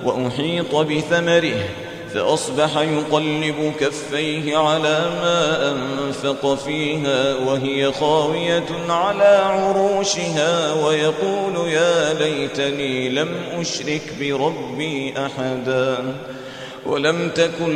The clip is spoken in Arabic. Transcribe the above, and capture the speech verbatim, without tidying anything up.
وأحيط بثمره فأصبح يقلب كفيه على ما أنفق فيها وهي خاوية على عروشها ويقول يا ليتني لم أشرك بربي أحدا ولم تكن